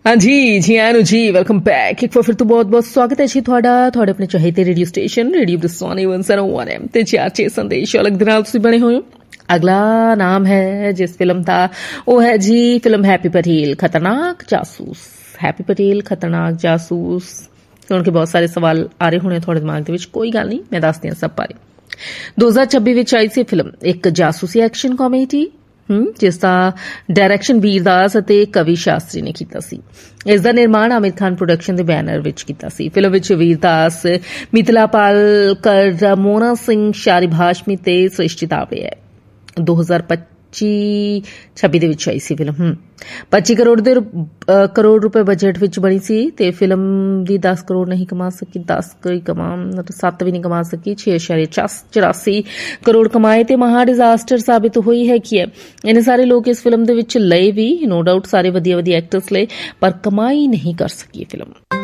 हाँ जी आनू जी welcome back. एक बार फिर तो बहुत बहुत स्वागत है जी ਤੁਹਾਡੇ ਆਪਣੇ ਚਾਹੀਦੇ ਰੇਡੀਓ ਸਟੇਸ਼ਨ ਰੇਡੀਓ ਦਸਵਾਨੀ 101 FM ਤੇ ਚਾਰਚੇ ਸੰਦੇਸ਼ ਅਲੱਗ ਦੇ ਨਾਲ ਤੁਸੀਂ ਬਣੇ ਹੋਏ ਹੋ। अगला नाम है जिस फिल्म का वो है जी फिल्म हैप्पी पटेल खतरनाक जासूस। हैप्पी पटेल खतरनाक जासूस सुन के बहुत सारे सवाल आ रहे होने थोड़े दिमाग के विच, कोई गल नहीं, मैं दसदी हां सब बारे। 2026 विच आई सी फिल्म एक जासूसी एक्शन कॉमेडी जिसका डायरैक्शन वीरदास ਅਤੇ कवि शास्त्री ने कीता सी। इस दा निर्माण आमिर खान प्रोडक्शन दे बैनर विच कीता सी। फिल्म विच वीरदास, मिथिला पालकर, मोना सिंह, शारिब हाशमी ते सृष्टि दावे है। 2025-26 ਦੇ ਵਿੱਚ ਆਈ ਸੀ ਫਿਲਮ। 25 ਕਰੋੜ ਰੁਪਏ ਬਜਟ ਵਿੱਚ ਬਣੀ ਸੀ ਤੇ ਫਿਲਮ ਵੀ 10 ਕਰੋੜ ਨਹੀਂ ਕਮਾ ਸਕੀ, 7 ਵੀ ਨਹੀਂ ਕਮਾ ਸਕੀ, 6.84 ਕਰੋੜ ਕਮਾਏ ਤੇ ਮਹਾ ਡਿਜ਼ਾਸਟਰ ਸਾਬਿਤ ਹੋਈ ਹੈ ਕਿ ਇਹਨੇ ਸਾਰੇ ਲੋਕ ਇਸ ਫਿਲਮ ਦੇ ਵਿੱਚ ਲਏ ਵੀ, ਨੋ ਡਾਊਟ ਸਾਰੇ ਵਧੀਆ ਐਕਟਰਸ ਲਏ, ਪਰ ਕਮਾਈ ਨਹੀਂ ਕਰ ਸਕੀ ਇਹ ਫਿਲਮ।